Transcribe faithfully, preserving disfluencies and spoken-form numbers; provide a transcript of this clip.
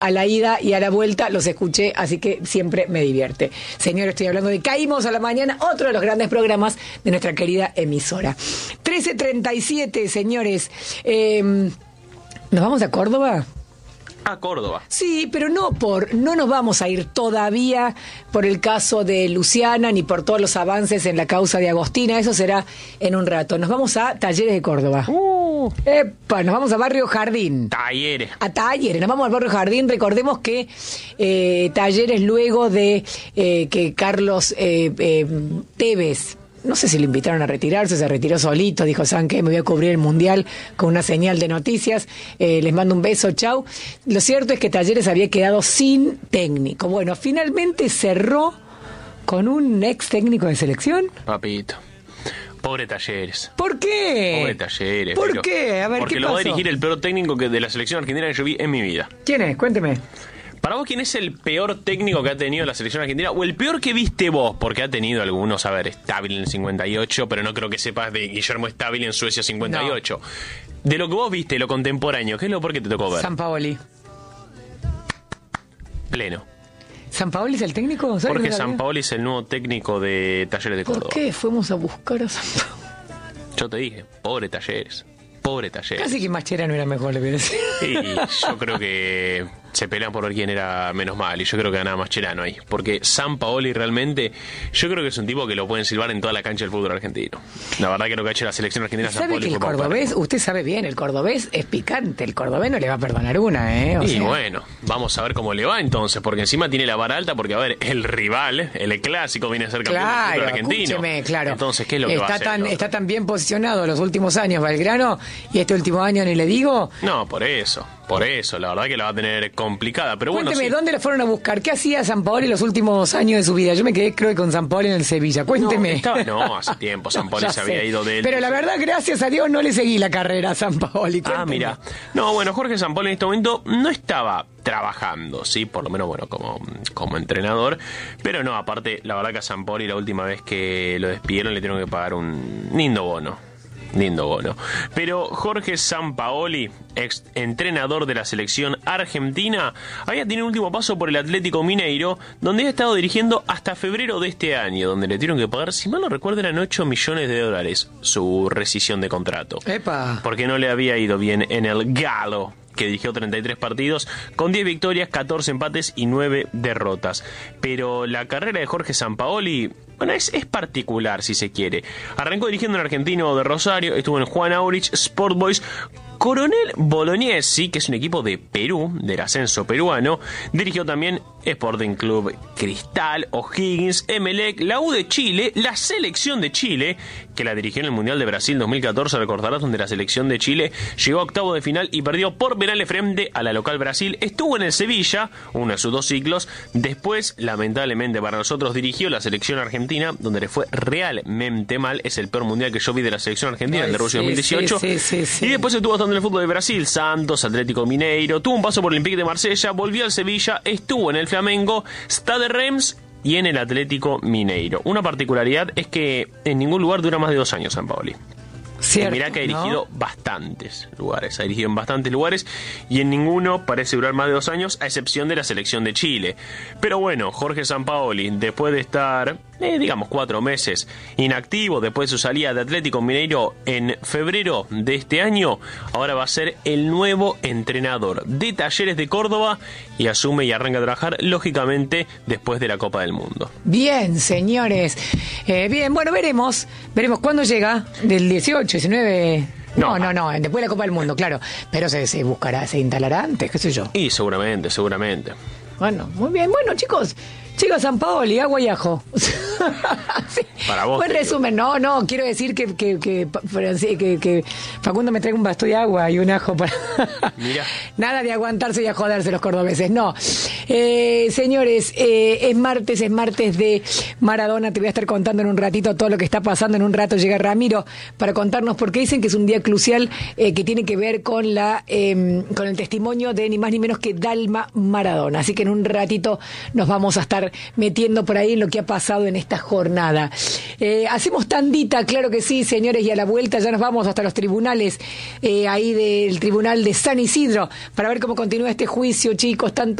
a la ida y a la vuelta los escuché, así que siempre me divierte. Señor, estoy hablando de Caímos a la Mañana, otro de los grandes programas de nuestra querida emisora. trece treinta y siete, señores. Eh, ¿Nos vamos a Córdoba? A Córdoba. Sí, pero no por, no nos vamos a ir todavía por el caso de Luciana ni por todos los avances en la causa de Agostina, eso será en un rato. Nos vamos a Talleres de Córdoba. Uh. Epa, nos vamos a Barrio Jardín. Talleres. A Talleres, nos vamos al Barrio Jardín. Recordemos que eh, Talleres, luego de eh, que Carlos eh, eh, Tevez, no sé si le invitaron a retirarse, se retiró solito, dijo, ¿saben qué? Me voy a cubrir el Mundial con una señal de noticias, eh, les mando un beso, chau. Lo cierto es que Talleres había quedado sin técnico. Bueno, finalmente cerró con un ex técnico de selección. Papito. Pobre Talleres. ¿Por qué? Pobre Talleres. ¿Por pero, qué? A ver, porque ¿qué lo pasó? va a dirigir el peor técnico que de la selección argentina que yo vi en mi vida. ¿Quién es? Cuénteme. Para vos, ¿quién es el peor técnico que ha tenido la selección argentina? O el peor que viste vos, porque ha tenido algunos, a ver, Stabile en cincuenta y ocho, pero no creo que sepas de Guillermo Stabile en Suecia cincuenta y ocho. No. De lo que vos viste, lo contemporáneo, ¿qué es lo peor que te tocó ver? Sampaoli. Pleno. ¿Sampaoli es el técnico? Jorge Sampaoli es el nuevo técnico de Talleres de Córdoba. ¿Por qué fuimos a buscar a Sampaoli? Yo te dije, pobre Talleres. Pobre Talleres. Casi que Mascherano era mejor, le voy a decir. Y yo creo que se pelean por ver quién era menos mal. Y yo creo que ganaba Mascherano ahí. Porque Sampaoli realmente, yo creo que es un tipo que lo pueden silbar en toda la cancha del fútbol argentino. La verdad que lo que ha hecho la selección argentina es ¿Sabe Sampaoli. que el cordobés, usted sabe bien, el cordobés es picante. El cordobés no le va a perdonar una, ¿eh? O y sea... bueno, vamos a ver cómo le va entonces. Porque encima tiene la vara alta. Porque, a ver, el rival, el clásico, viene a ser campeón claro, del fútbol argentino. Escúcheme, claro. Entonces, ¿qué es lo que está va a hacer? Tan, ¿no? está tan bien posicionado los últimos años Belgrano. Y este último año ni le digo. No, por eso. Por eso, la verdad que la va a tener complicada. Pero bueno, cuénteme, sí. ¿dónde la fueron a buscar? ¿Qué hacía Sampaoli los últimos años de su vida? Yo me quedé, creo que con Sampaoli en el Sevilla. Cuénteme. No, estaba, no hace tiempo Sampaoli Ya se había sé. ido de él. Pero la verdad, gracias a Dios, no le seguí la carrera a Sampaoli. Cuénteme. Ah, mira. No, bueno, Jorge Sampaoli en este momento no estaba trabajando, sí, por lo menos, bueno, como, como entrenador. Pero no, aparte, la verdad que a Sampaoli la última vez que lo despidieron le tuvieron que pagar un lindo bono. Lindo bono. Pero Jorge Sampaoli, ex entrenador de la selección argentina, había tenido un último paso por el Atlético Mineiro, donde ha estado dirigiendo hasta febrero de este año, donde le tuvieron que pagar, si mal no recuerdo, eran ocho millones de dólares su rescisión de contrato. ¡Epa! Porque no le había ido bien en el Galo, que dirigió treinta y tres partidos, con diez victorias, catorce empates y nueve derrotas. Pero la carrera de Jorge Sampaoli, bueno, es, es particular, si se quiere. Arrancó dirigiendo en Argentino de Rosario, estuvo en Juan Aurich, Sport Boys, Coronel Bolognesi, que es un equipo de Perú, del ascenso peruano. Dirigió también Sporting Club Cristal, O'Higgins, Emelec, la U de Chile, la selección de Chile, que la dirigió en el Mundial de Brasil dos mil catorce, recordarás, donde la selección de Chile llegó a octavo de final y perdió por penales frente a la local Brasil. Estuvo en el Sevilla, uno de sus dos ciclos. Después, lamentablemente para nosotros, dirigió la selección argentina, donde le fue realmente mal. Es el peor mundial que yo vi de la selección argentina, Ay, el de Rusia sí, dos mil dieciocho. sí, sí, sí, sí. Y después estuvo estando en el fútbol de Brasil, Santos, Atlético Mineiro, tuvo un paso por el Olympique de Marsella, volvió al Sevilla, estuvo en el Flamengo, Stade Reims y en el Atlético Mineiro. Una particularidad es que en ningún lugar dura más de dos años Sampaoli. Cierto, mirá que ha dirigido ¿no? bastantes lugares, ha dirigido en bastantes lugares y en ninguno parece durar más de dos años, a excepción de la selección de Chile. Pero bueno, Jorge Sampaoli, después de estar, eh, digamos, cuatro meses inactivo, después de su salida de Atlético Mineiro en febrero de este año, ahora va a ser el nuevo entrenador de Talleres de Córdoba y asume y arranca a trabajar, lógicamente, después de la Copa del Mundo. Bien, señores. Eh, bien, bueno, veremos. Veremos cuándo llega. Del dieciocho, diecinueve... No, no, no, después de la Copa del Mundo, claro. Pero se, se buscará, se instalará antes, qué sé yo. Y seguramente, seguramente. Bueno, muy bien. Bueno, chicos, chicos, Sampaoli, agua y ajo. Sí. Para vos. Buen resumen. No, no, quiero decir que, que, que, que, que Facundo me traiga un bastón de agua y un ajo para... Mira. Nada de aguantarse y a joderse los cordobeses, no. Eh, señores, eh, es martes, es martes de Maradona. Te voy a estar contando en un ratito todo lo que está pasando. En un rato llega Ramiro para contarnos por qué dicen que es un día crucial eh, que tiene que ver con la eh, con el testimonio de ni más ni menos que Dalma Maradona. Así que en un ratito nos vamos a estar estar metiendo por ahí en lo que ha pasado en esta jornada. Eh, hacemos tandita, claro que sí, señores, y a la vuelta ya nos vamos hasta los tribunales, eh, ahí del Tribunal de San Isidro, para ver cómo continúa este juicio, chicos, tanto